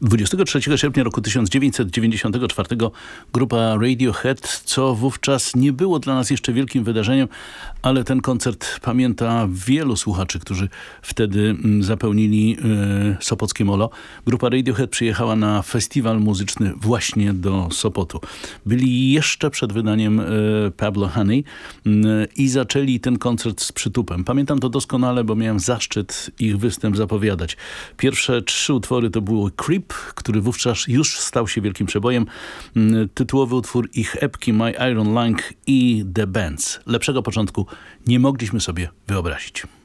23 sierpnia roku 1994 grupa Radiohead, co wówczas nie było dla nas jeszcze wielkim wydarzeniem, ale ten koncert pamięta wielu słuchaczy, którzy wtedy zapełnili sopockie molo. Grupa Radiohead przyjechała na festiwal muzyczny właśnie do Sopotu. Byli jeszcze przed wydaniem Pablo Honey i zaczęli ten koncert z przytupem. Pamiętam to doskonale, bo miałem zaszczyt ich występ zapowiadać. Pierwsze 3 utwory to było Creep, który wówczas już stał się wielkim przebojem. Tytułowy utwór ich epki My Iron Lung i The Bands. Lepszego początku nie mogliśmy sobie wyobrazić.